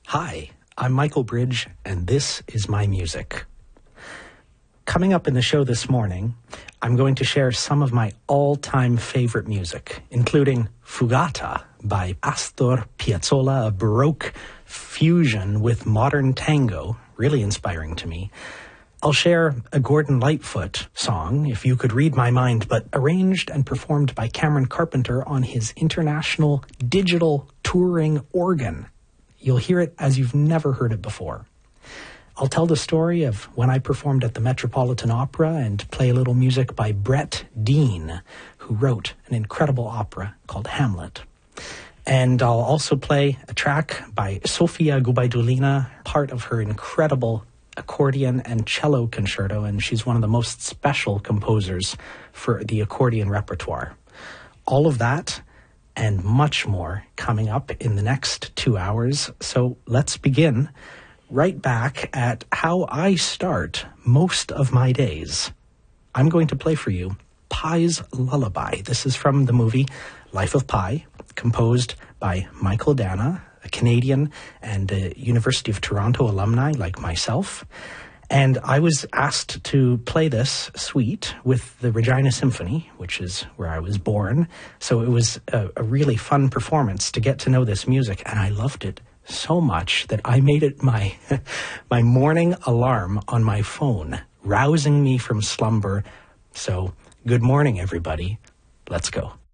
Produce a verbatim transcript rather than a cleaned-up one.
Hi, I'm Michael Bridge, and this is my music. Coming up in the show this morning, I'm going to share some of my all-time favorite music, including Fugata by Astor Piazzolla, a Baroque fusion with modern tango, really inspiring to me. I'll share a Gordon Lightfoot song, If You Could Read My Mind, but arranged and performed by Cameron Carpenter on his international digital touring organ. You'll hear it as you've never heard it before. I'll tell the story of when I performed at the Metropolitan Opera and play a little music by Brett Dean, who wrote an incredible opera called Hamlet. And I'll also play a track by Sofia Gubaidulina, part of her incredible accordion and cello concerto, and she's one of the most special composers for the accordion repertoire. All of that and much more coming up in the next two hours. So let's begin right back at how I start most of my days. I'm going to play for you Pi's Lullaby. This is from the movie Life of Pi, composed by Michael Dana, a Canadian and a University of Toronto alumni like myself. And I was asked to play this suite with the Regina Symphony, which is where I was born. So it was a, a really fun performance to get to know this music, and I loved it so much that I made it my my morning alarm on my phone, rousing me from slumber. So good morning, everybody. Let's go.